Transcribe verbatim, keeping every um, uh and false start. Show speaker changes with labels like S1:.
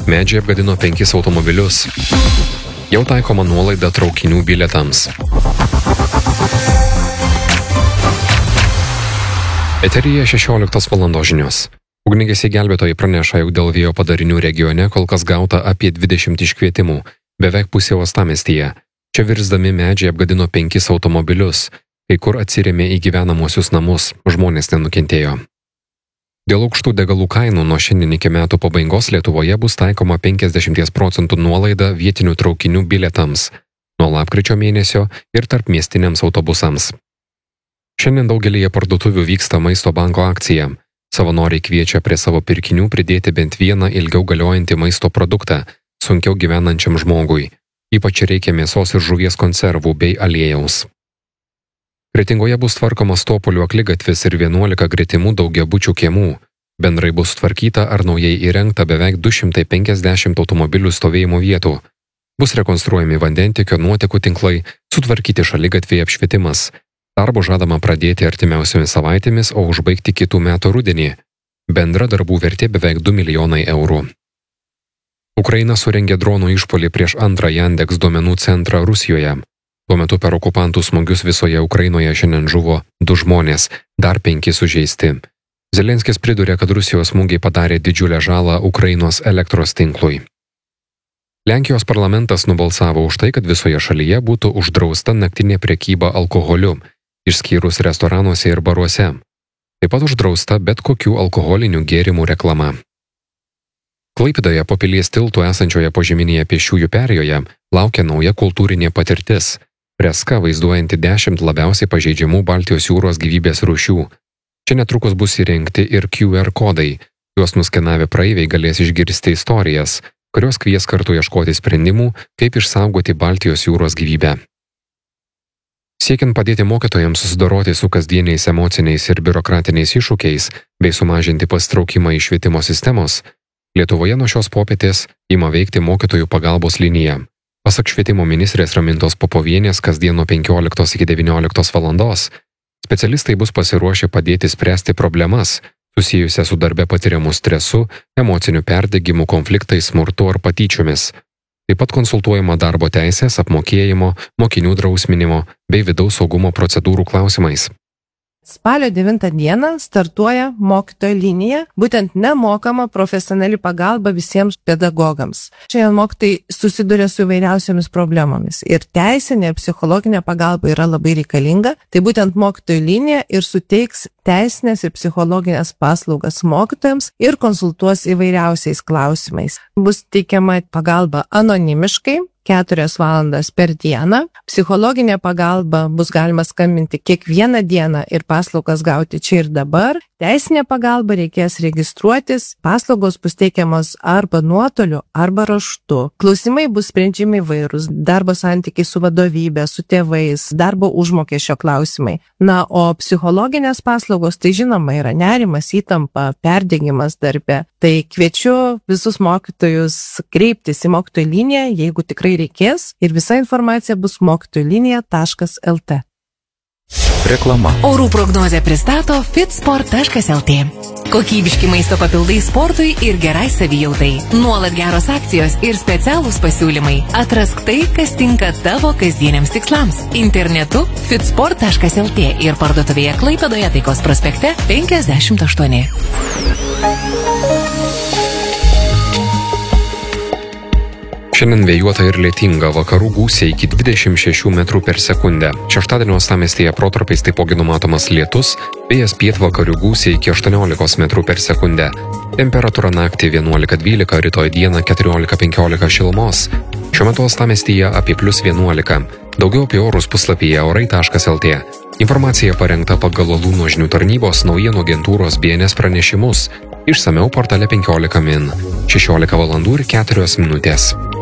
S1: Medžiai apgadino penkis automobilius. Jau taikoma nuolaida traukinių bilietams. Eteryje šešioliktos valandos žinios. Ugniagesiai gelbėtojai praneša, jog dėl vėjo padarinių regione kol kas gauta apie dvidešimt iškvietimų, beveik pusė uostamiestyje. Čia virsdami medžiai apgadino penkis automobilius, kai kur atsirėmė į gyvenamosius namus, žmonės nenukentėjo. Dėl aukštų degalų kainų nuo šiandien iki metų pabaigos Lietuvoje bus taikoma penkiasdešimt procentų nuolaida vietinių traukinių bilietams, nuo lapkričio mėnesio ir tarpmiestiniams autobusams. Šiandien daugelyje parduotuvių vyksta Maisto banko akcija. Savanoriai kviečia prie savo pirkinių pridėti bent vieną ilgiau galiojantį maisto produktą sunkiau gyvenančiam žmogui. Ypač reikia mėsos ir žuvies konservų bei aliejaus. Kretingoje bus tvarkomas Topolių akligatvis ir vienuolika gretimų daugiabučių kiemų. Bendrai bus tvarkyta ar naujai įrengta beveik du šimtai penkiasdešimt automobilių stovėjimo vietų. Bus rekonstruojami vandentiekio nuotekų tinklai, sutvarkyti šaligatviai apšvietimas. Darbo žadama pradėti artimiausiomis savaitėmis, o užbaigti kitų metų rudenį. Bendra darbų vertė beveik du milijonai eurų. Ukraina surengė dronų išpuolį prieš antrą Yandex duomenų centrą Rusijoje. Tuo metu per okupantų smūgius visoje Ukrainoje šiandien žuvo du žmonės, dar penki sužeisti. Zelenskis pridūrė, kad Rusijos smūgiai padarė didžiulę žalą Ukrainos elektros tinklui. Lenkijos parlamentas nubalsavo už tai, kad visoje šalyje būtų uždrausta naktinė prekyba alkoholiu, išskyrus restoranuose ir baruose. Taip pat uždrausta bet kokių alkoholinių gėrimų reklama. Klaipėdoje po Pilies tiltų esančioje požeminėje pėsčiųjų perėjoje laukia nauja kultūrinė patirtis. Freska vaizduojanti dešimt labiausiai pažeidžiamų Baltijos jūros gyvybės rūšių. Čia netrukus bus įrengti ir Q R kodai. Juos nuskenavę praeiviai galės išgirsti istorijas, kurios kvies kartu ieškoti sprendimų, kaip išsaugoti Baltijos jūros gyvybę. Siekiant padėti mokytojams susidoroti su kasdieniais emociniais ir biurokratiniais iššūkiais bei sumažinti pasitraukimą iš švietimo sistemos, Lietuvoje nuo šios popietės ima veikti mokytojų pagalbos linija. Pasak švietimo ministrės Ramintos Popovienės, kasdien nuo penkioliktos iki devynioliktos valandos specialistai bus pasiruošę padėti spręsti problemas, susijusias su darbe patiriamu stresu, emociniu perdegimu, konfliktais, smurtu ar patyčiomis. Taip pat konsultuojama darbo teisės, apmokėjimo, mokinių drausminimo bei vidaus saugumo procedūrų klausimais.
S2: Spalio devintą dieną startuoja mokytojo linija, būtent nemokama profesionali pagalba visiems pedagogams. Šiandien mokytojai susiduria su įvairiausiomis problemomis ir teisinė ir psichologinė pagalba yra labai reikalinga. Tai būtent mokytojo linija ir suteiks teisinės ir psichologinės paslaugas mokytojams ir konsultuos įvairiausiais klausimais. Bus teikiama pagalba anonimiškai, keturias valandas per dieną. Psichologinė pagalba bus galima skambinti kiekvieną dieną ir paslaugas gauti čia ir dabar. Teisinė pagalba reikės registruotis, paslaugos bus teikiamos arba nuotoliu, arba raštu. Klausimai bus sprendžiami įvairūs, darbo santykiai su vadovybė, su tėvais, darbo užmokesčio klausimai. Na, o psichologinės paslaugos, tai žinoma, yra nerimas, įtampa, perdegimas darbe. Tai kviečiu visus mokytojus kreiptis į mokytojų liniją, jeigu tikrai reikės, ir visa informacija bus mokytojų linija taškas el te.
S3: Reklama.
S4: Orų prognozę pristato fitsport taškas el te. Kokybiški maisto papildai sportui ir gerai savijautai. Nuolat geros akcijos ir specialūs pasiūlymai. Atrask tai, kas tinka tavo kasdieniams tikslams. Internetu fitsport taškas el te ir parduotuvėje Klaipėdoje Taikos prospekte penkiasdešimt aštuoni.
S1: Šiandien vėjuota ir lietinga, vakarų gūsiai iki dvidešimt šešių metrų per sekundę. Šeštadienio uostamiestyje protarpiais taipogi numatomas lietus, vėjas pietvakarių gūsiai iki aštuoniolikos metrų per sekundę. Temperatūra naktį vienuolika dvylika, rytoj dieną keturiolika penkiolika šilumos. Šiuo metu uostamiestyje apie plius vienuolika. Daugiau apie orus puslapyje orai taškas el te. Informacija parengta pagal Lūno žinių tarnybos naujienų agentūros B N S pranešimus. Išsamiau portale penkiolika min. šešiolika valandų ir keturios minutės.